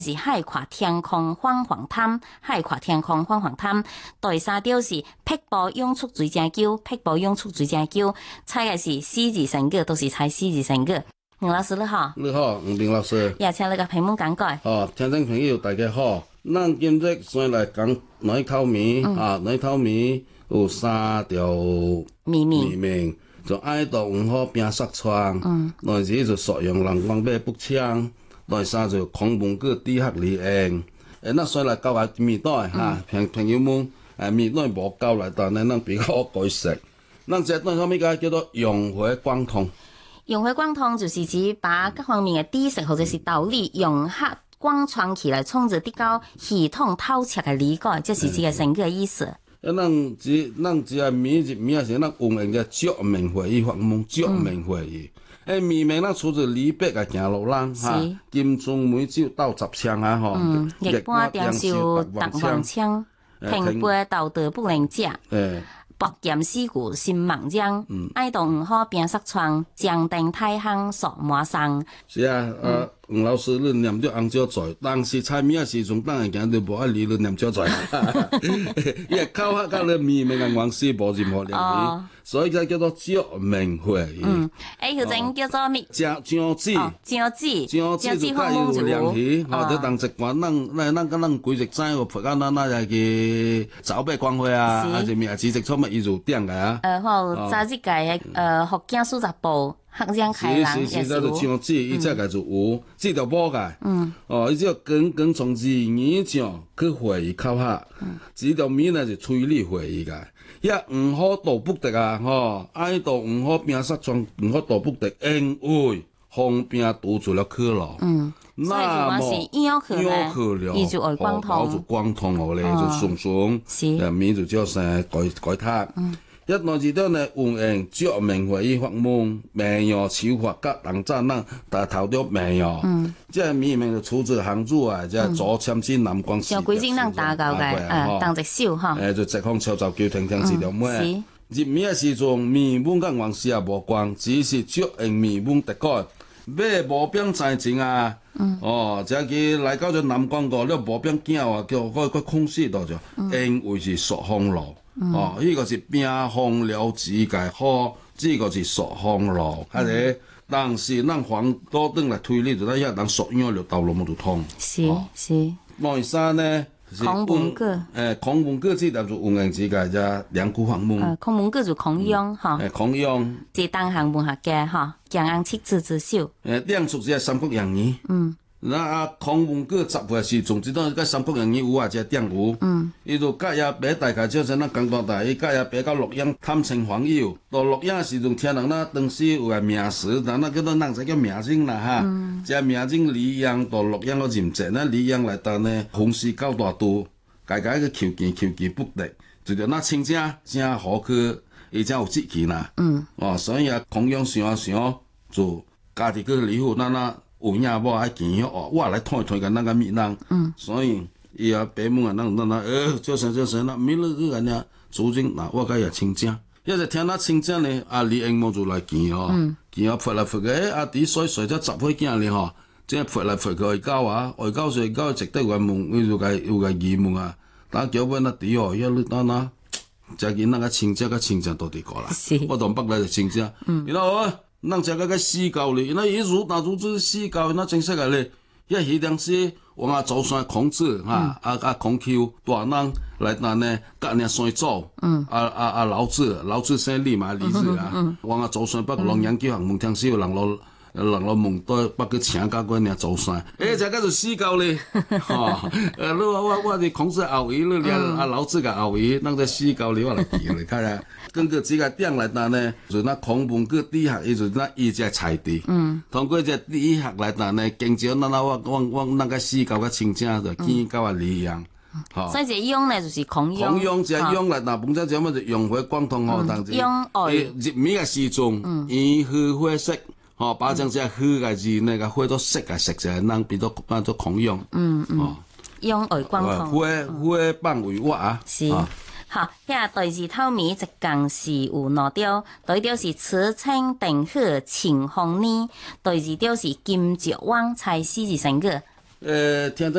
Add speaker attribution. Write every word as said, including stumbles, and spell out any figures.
Speaker 1: 是海闊天空泛黃灘，海闊天空泛黃灘。第三條是碧波湧出水正橋，碧波湧出水正橋。猜嘅是四字成語，都是猜四字成語。吳老師你好，
Speaker 2: 你好，吳林老師。
Speaker 1: 也請你個屏幕講解。
Speaker 2: 哦，聽眾朋友大家好，咱今日先來講內頭面、嗯、啊，內頭面有三條
Speaker 1: 秘密，
Speaker 2: 秘密就愛到五號拼殺窗，嗯，第二就屬用人光背不槍。第三就孔門個底下離縁，誒，那所以來教下面代嚇，朋朋友們誒面代無教來，但係咱比較好解釋。咱這內後面個叫做融會貫通。
Speaker 1: 融會貫通就是指把各方面嘅知識或者是道理融合貫穿起來，從而得到系統透徹嘅理解，這是這個成語嘅意思。
Speaker 2: 誒，咱只咱只係面一面係咱運用嘅桌面會議或門桌面會議。誒，面面咱出自李白嘅行路人嚇，金樽梅酒鬥十槍啊吼，
Speaker 1: 一般點少特王槍，平輩道德不能食。博劍四顧心茫然，愛到五號拼殺窗，將定太行索馬上。
Speaker 2: 是啊，呃，吳老師你念咗紅椒菜，但是菜面時陣當然講就無愛理論念椒菜，因為口黑甲你面面嘅黃絲無任何聯繫，所以就叫做桌面會議。嗯，
Speaker 1: 誒，佢整叫做咩？
Speaker 2: 醬醬子，
Speaker 1: 醬子，
Speaker 2: 醬子就甲伊有聯繫，吼，就當一關，咱咱咱咱咱規日知個陪甲咱那係去走八光會啊，還是咩知識錯乜伊就點個啊？
Speaker 1: 呃，好，早日個呃福建數十部。客人開人也是有。是是是，就醬子，伊只個就有，這條補個。嗯。哦，伊只要剛剛從字語上去會議考下，這條面呢就推理會議個。也唔好道不得啊，吼，愛到唔好拼殺窗，唔好道不得，因為方便堵住了去路。嗯。那麼要去了，伊就會貫通。
Speaker 2: 哦，就貫通我咧，就順順。是。誒，面就叫成改改塔。嗯。一內字都呢運用桌面會議法門，名譽手法甲人贊咱，但頭條名譽。嗯。即係面面就出自行主啊，即係左簽字南光。
Speaker 1: 像規整咱打交嘅，誒，當隻手哈。誒，
Speaker 2: 就直方潮州叫停停字條咩？入面嘅時陣面本甲黃絲也無關，只是桌用面本特改。買無邊財錢啊！嗯。哦，即係來到咗南光個，你無邊驚啊，叫嗰個空隙度就，因為是朔風路。嗯、哦，呢、這個是冰封了自嘅好，呢個是朔風路，係咪？但是咱黃多燈來推理，就咱一人屬樣了道路冇得通。
Speaker 1: 是、哦、是。
Speaker 2: 內山呢？
Speaker 1: 孔門個。
Speaker 2: 誒，孔門個這條就運用自嘅啫，兩股法門。
Speaker 1: 誒，孔門個就孔雍嚇。誒，
Speaker 2: 孔雍。即
Speaker 1: 當行門下嘅嚇，強硬七字之首。
Speaker 2: 誒，兩屬係三國演義。嗯。那啊，孔門個集會時，總之都個三國演義有啊，只點有。嗯。伊就甲也別大概就是咱廣東台，伊甲也別到洛陽探親訪友。到洛陽時陣，聽人那當時有個名士，但那叫做人才叫名人啦哈。嗯。即名人李陽到洛陽個任職，那李陽來到呢，風勢高大度，家家個求見求見不得，就叫那親家真好去，伊真有志氣啦。嗯。哦，所以啊，孔雍想啊想，就家己個理府那那。有影無愛見哦，我來推推個那個面人，嗯，所以伊也白門啊，那那那，呃，叫啥叫啥，那沒了個人家主人，那我個也親家，一直聽那親家呢，阿李英某就來見哦，見啊潑來潑去，誒，阿弟水水咗十歲囝哩吼，即係潑來潑去外交啊，外交水交值得話問，伊就個有個疑問啊，打叫問阿弟哦，一路打那，就見那個親家個親家到底過啦，我同北來就親家，嗯，然後啊。咱這個個死狗哩，那一如那如此死狗，那真實個哩，一迄當時我阿祖孫孔子哈，啊啊孔丘大人來那呢，甲人孫祖，嗯，啊啊啊老子，老子姓李嘛，李子啊，我阿祖孫北龍研究學問聽時有人落人落問到北去請教過人祖孫，誒，這個就死狗哩，吼，呃，你我我我哋孔子後裔，你連啊老子個後裔，咱這死狗哩我來記嚟睇下。根據這個點來講呢，就那孔門個底下，伊就那伊只菜地。嗯。通過這底下來講呢，經濟那那我我我那個死狗個親戚就見到啊李陽。好。所以這雍呢就是孔雍。孔雍這雍來嗱，本身這麼就融會貫通吼，當時。雍愛。入面個時鐘，以火火色，吼，把將這火個字那個火到色個色就能變到變做孔雍。嗯嗯。雍愛貫通。火火幫為我啊。是。好，遐第二套面一共是有兩條，第一條是此稱定好晴空呢，第二條是金石灣猜四字成語。 呃，聽到